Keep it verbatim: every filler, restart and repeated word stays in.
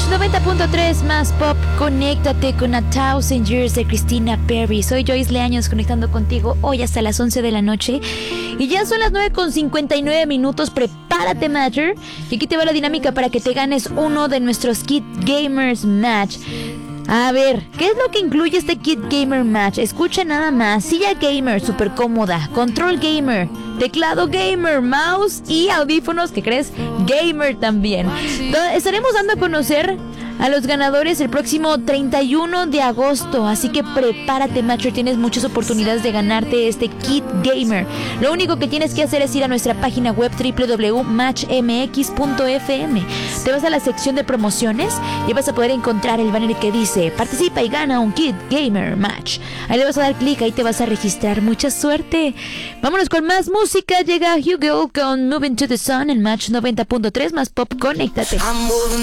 noventa punto tres más pop, conéctate con A Thousand Years de Christina Perri. Soy Joyce Leaños conectando contigo hoy hasta las once de la noche. Y ya son las nueve con cincuenta y nueve minutos. Prepárate, Matter. Y aquí te va la dinámica para que te ganes uno de nuestros Kit Gamers Match. A ver, ¿qué es lo que incluye este Kit Gamer Match? Escucha nada más. Silla gamer, súper cómoda. Control gamer, teclado gamer, mouse y audífonos, ¿qué crees? Gamer también. Estaremos dando a conocer a los ganadores el próximo treinta y uno de agosto. Así que prepárate, Matcher. Tienes muchas oportunidades de ganarte este Kit Gamer. Lo único que tienes que hacer es ir a nuestra página web doble u doble u doble u punto match m x punto f m. Te vas a la sección de promociones y vas a poder encontrar el banner que dice participa y gana un Kit Gamer Match. Ahí le vas a dar clic, ahí te vas a registrar. Mucha suerte. Vámonos con más música. Llega Hugo con Moving to the Sun en Match noventa punto tres más pop. Conéctate.